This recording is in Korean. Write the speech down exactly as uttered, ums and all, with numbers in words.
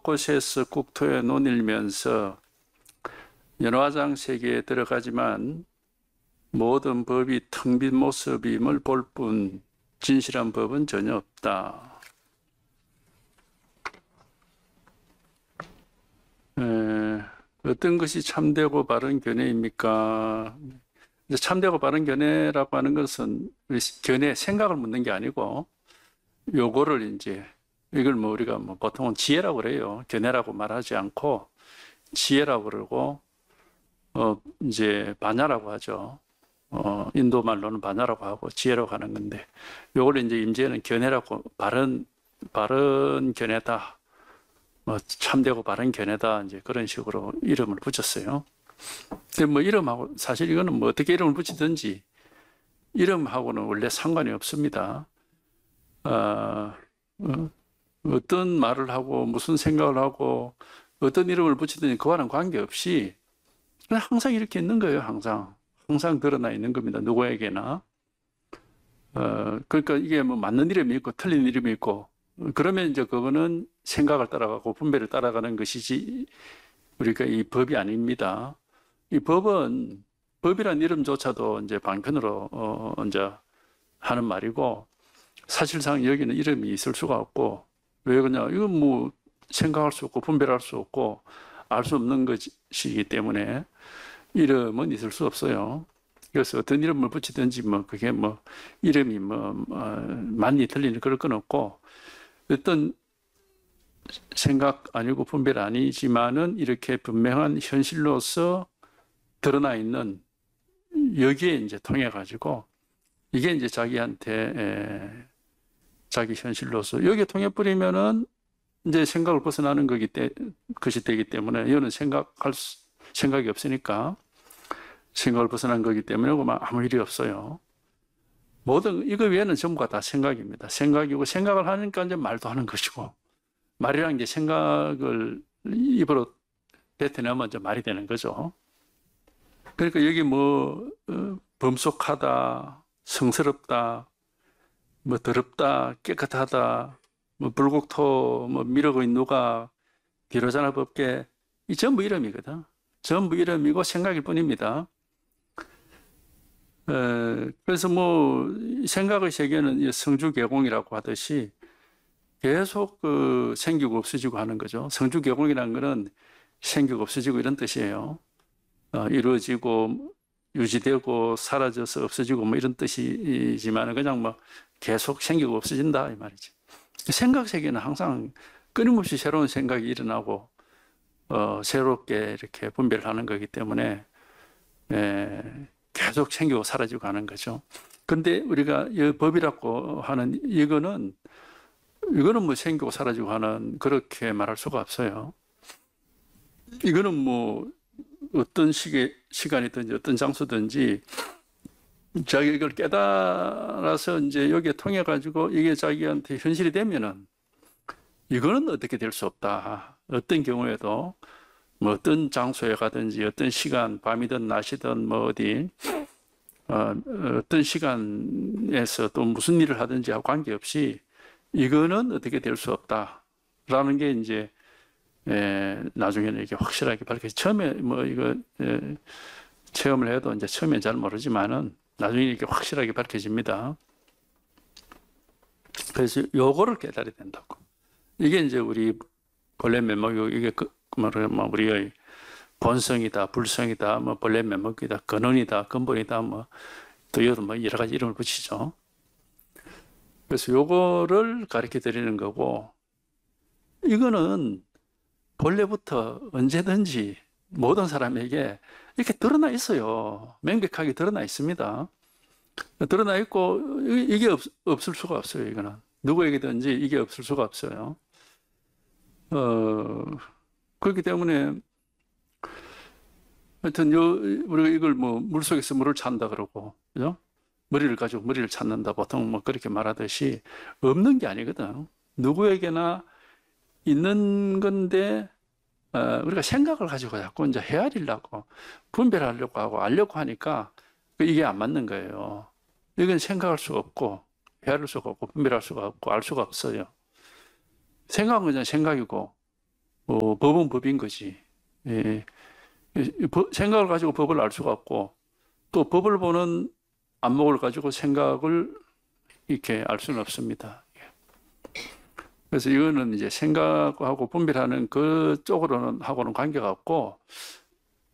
곳곳에서 국토에 논일면서 연화장 세계에 들어가지만 모든 법이 텅 빈 모습임을 볼 뿐 진실한 법은 전혀 없다. 에, 어떤 것이 참되고 바른 견해입니까? 이제 참되고 바른 견해라고 하는 것은 견해, 생각을 묻는 게 아니고 요거를 이제 이걸 뭐 우리가 뭐 보통은 지혜라고 그래요. 견해라고 말하지 않고 지혜라고 그러고 어 이제 반야라고 하죠. 어 인도 말로는 반야라고 하고 지혜라고 하는 건데 요걸 이제 임재는 견해라고 바른 바른 견해다. 뭐 참되고 바른 견해다 이제 그런 식으로 이름을 붙였어요. 근데 뭐 이름하고 사실 이거는 뭐 어떻게 이름을 붙이든지 이름하고는 원래 상관이 없습니다. 어, 어, 어떤 말을 하고 무슨 생각을 하고 어떤 이름을 붙이든지 그와는 관계없이 그냥 항상 이렇게 있는 거예요. 항상 항상 드러나 있는 겁니다. 누구에게나. 어, 그러니까 이게 뭐 맞는 이름이 있고 틀린 이름이 있고 그러면 이제 그거는 생각을 따라가고 분별을 따라가는 것이지 우리가 이 법이 아닙니다. 이 법은 법이란 이름조차도 이제 방편으로 어, 이제 하는 말이고 사실상 여기는 이름이 있을 수가 없고 왜 그러냐 이건 뭐 생각할 수 없고 분별할 수 없고 알 수 없는 것이기 때문에 이름은 있을 수 없어요. 그래서 어떤 이름을 붙이든지 뭐 그게 뭐 이름이 뭐 어, 많이 틀리는 그럴 건 없고 어떤 생각 아니고 분별 아니지만은 이렇게 분명한 현실로서 드러나 있는 여기에 이제 통해 가지고 이게 이제 자기한테 에, 자기 현실로서 여기에 통해 버리면은 이제 생각을 벗어나는 거기 때 것이 되기 때문에 이거는 생각할 수, 생각이 없으니까 생각을 벗어난 거기 때문에 아무 일이 없어요. 모든 이거 외에는 전부가 다 생각입니다. 생각이고 생각을 하니까 이제 말도 하는 것이고 말이라는 게 생각을 입으로 뱉어내면 이제 말이 되는 거죠. 그러니까 여기 뭐 어, 범속하다, 성스럽다, 뭐 더럽다, 깨끗하다, 뭐 불국토, 뭐 미륵의 누가, 비로자나 법계 이 전부 이름이거든. 전부 이름이고 생각일 뿐입니다. 에, 그래서 뭐 생각의 세계는 성주개공이라고 하듯이 계속 그 생기고 없어지고 하는 거죠. 성주개공이라는 것은 생기고 없어지고 이런 뜻이에요. 어, 이루어지고 유지되고 사라져서 없어지고 뭐 이런 뜻이지만 그냥 뭐 계속 생기고 없어진다 이 말이지. 생각 세계는 항상 끊임없이 새로운 생각이 일어나고 어, 새롭게 이렇게 분별하는 거기 때문에 에, 계속 생기고 사라지고 하는 거죠. 근데 우리가 이 법이라고 하는 이거는 이거는 뭐 생기고 사라지고 하는 그렇게 말할 수가 없어요. 이거는 뭐 어떤 시기, 시간이든지 어떤 장소든지 자기가 이걸 깨달아서 이제 여기에 통해 가지고 이게 자기한테 현실이 되면은 이거는 어떻게 될 수 없다. 어떤 경우에도 뭐 어떤 장소에 가든지 어떤 시간 밤이든 낮이든 뭐 어디 어, 어떤 시간에서 또 무슨 일을 하든지 하고 관계없이 이거는 어떻게 될 수 없다라는 게 이제 에, 나중에는 이렇게 확실하게 밝혀져. 처음에 뭐 이거 에, 체험을 해도 이제 처음엔 잘 모르지만은 나중에 이렇게 확실하게 밝혀집니다. 그래서 요거를 깨달아야 된다고. 이게 이제 우리 본래 면목 이게 그 말하면 뭐 우리의 본성이다, 불성이다, 뭐 본래 면목이다, 근원이다, 근본이다, 뭐 또 여러 뭐 여러 가지 이름을 붙이죠. 그래서 요거를 가르쳐 드리는 거고 이거는 본래부터 언제든지 모든 사람에게 이렇게 드러나 있어요. 명백하게 드러나 있습니다. 드러나 있고 이게 없, 없을 수가 없어요. 이거는 누구에게든지 이게 없을 수가 없어요. 어, 그렇기 때문에 하여튼 요 우리가 이걸 뭐 물속에서 물을 찾는다 그러고 그죠? 머리를 가지고 머리를 찾는다 보통 뭐 그렇게 말하듯이 없는 게 아니거든. 누구에게나 있는 건데 어, 우리가 생각을 가지고 자꾸 이제 헤아리려고 분별하려고 하고 알려고 하니까 이게 안 맞는 거예요. 이건 생각할 수가 없고 헤아릴 수가 없고 분별할 수가 없고 알 수가 없어요. 생각은 그냥 생각이고 어, 법은 법인 거지. 예. 이 법- 생각을 가지고 법을 알 수가 없고 또 법을 보는 안목을 가지고 생각을 이렇게 알 수는 없습니다. 그래서 이거는 이제 생각하고 분별하는 그 쪽으로는 하고는 관계가 없고